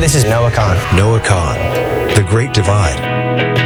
This is Noah Kahn. Noah Kahn, The Great Divide.